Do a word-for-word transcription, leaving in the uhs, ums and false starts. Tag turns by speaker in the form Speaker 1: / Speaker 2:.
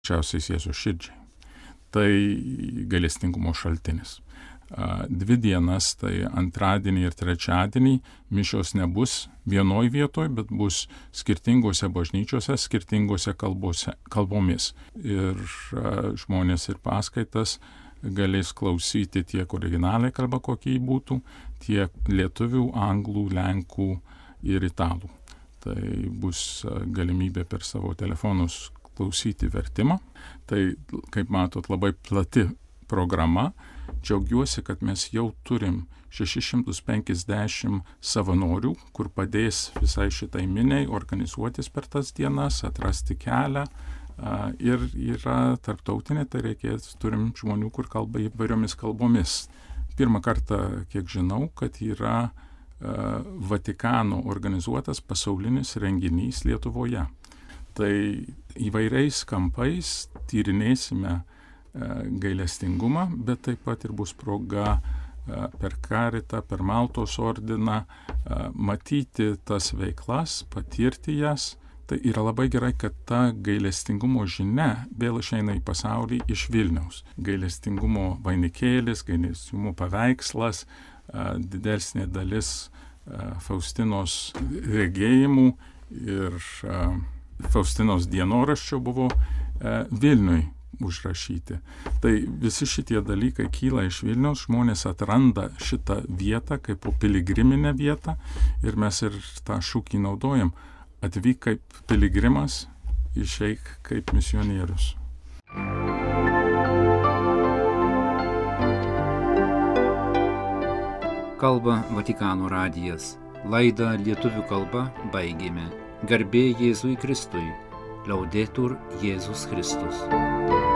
Speaker 1: šiausiais Jėzaus širdžiai. Tai gailestingumo šaltinis. Dvi dienas, tai antradienį ir trečiadienį, mišios nebus vienoj vietoj, bet bus skirtingose bažnyčiose, skirtingose kalbose, kalbomis. Ir žmonės ir paskaitas galės klausyti tiek originaliai kalba, kokie būtų, tiek lietuvių, anglų, lenkų ir italų. Tai bus galimybė per savo telefonus klausyti vertimą. Tai, kaip matot, labai plati programa. Džiaugiuosi, kad mes jau turim šešis šimtus penkiasdešimt savanorių, kur padės visai šitai miniai organizuotis per tas dienas, atrasti kelią. Ir yra tarptautinė, tai reikės, turim žmonių, kur kalba įvairiomis kalbomis. Pirmą kartą, kiek žinau, kad yra Vatikano organizuotas pasaulinis renginys Lietuvoje. Tai įvairiais kampais tyrinėsime gailestingumą, bet taip pat ir bus proga per Karitą, per Maltos ordiną matyti tas veiklas, patirti jas. Tai yra labai gerai, kad ta gailestingumo žinia vėl išeina į pasaulį iš Vilniaus. Gailestingumo vainikėlis, gailestingumo paveikslas, didesnė dalis Faustinos regėjimų ir Faustinos dienoraščio buvo Vilniui užrašyti. Tai visi šitie dalykai kyla iš Vilniaus, žmonės atranda šitą vietą kaip po piligriminę vietą ir mes ir tą šūkį naudojam. Atvyk kaip piligrimas, išeik kaip misionierius.
Speaker 2: Kalba Vatikano radijas. Laidą lietuvių kalba baigėme. Garbė Jėzui Kristui. Laudetur Jėzus Kristus.